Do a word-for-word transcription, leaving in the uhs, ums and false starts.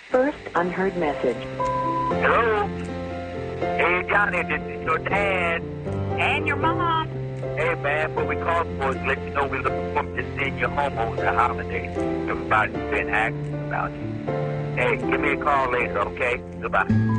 First unheard message. Hello? Hey, Johnny, this is your dad. And your mom. Hey, man, what we called for is to let you know we're looking forward to seeing your home over the holidays. Everybody's been asking about you. Hey, give me a call later, okay? Goodbye.